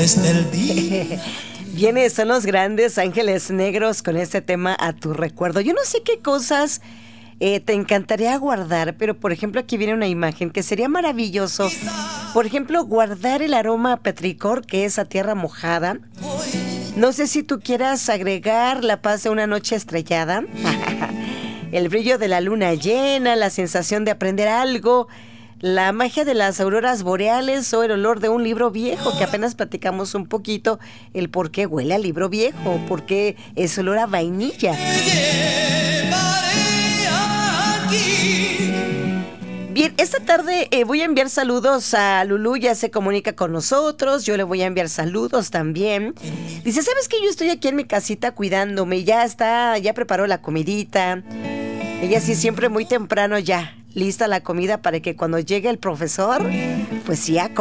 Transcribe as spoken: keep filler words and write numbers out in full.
flores del día. Viene, son los grandes Ángeles Negros con este tema A Tu Recuerdo. Yo no sé qué cosas eh, te encantaría guardar, pero por ejemplo aquí viene una imagen que sería maravilloso. Por ejemplo, guardar el aroma a petricor, que es a tierra mojada. No sé si tú quieras agregar la paz de una noche estrellada, el brillo de la luna llena, la sensación de aprender algo, la magia de las auroras boreales o el olor de un libro viejo, que apenas platicamos un poquito el por qué huele a libro viejo, por qué es olor a vainilla. Bien, esta tarde eh, voy a enviar saludos a Lulú, ya se comunica con nosotros, yo le voy a enviar saludos también. Dice, ¿sabes qué? Yo estoy aquí en mi casita cuidándome, ya está, ya preparó la comidita. Ella sí, siempre muy temprano ya, lista la comida para que cuando llegue el profesor, pues ya